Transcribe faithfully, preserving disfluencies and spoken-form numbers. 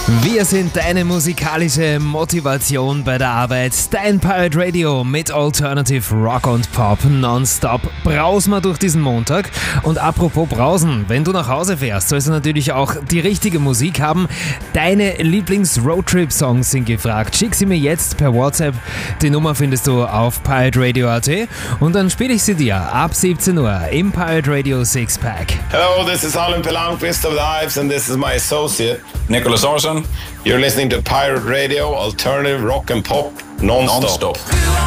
Wir sind deine musikalische Motivation bei der Arbeit. Dein Pirate Radio mit Alternative Rock und Pop nonstop. Brausen wir durch diesen Montag. Und apropos Brausen, wenn du nach Hause fährst, sollst du natürlich auch die richtige Musik haben. Deine Lieblings-Roadtrip-Songs sind gefragt. Schick sie mir jetzt per WhatsApp. Die Nummer findest du auf pirate radio punkt at und dann spiele ich sie dir ab siebzehn Uhr im Pirate Radio Sixpack. Hello, this is Alan Pelanquist of the Hives and this is my associate Nicholas Orson. You're listening to Pirate Radio, alternative rock and pop non-stop. Non-stop.